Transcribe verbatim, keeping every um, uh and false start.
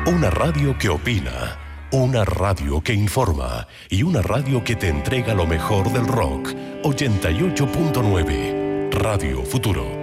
Una radio que opina, una radio que informa y una radio que te entrega lo mejor del rock. ochenta y ocho punto nueve Radio Futuro.